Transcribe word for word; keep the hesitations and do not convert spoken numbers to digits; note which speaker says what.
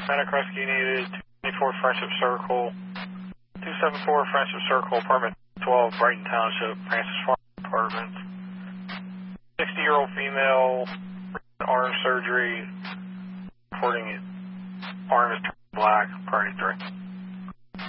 Speaker 1: Medic rescue needed, two twenty-four Friendship Circle, two seventy-four Friendship Circle, apartment twelve, Brighton Township, Francis Farm Apartments. sixty-year-old female, arm surgery, reporting arm is black, party three.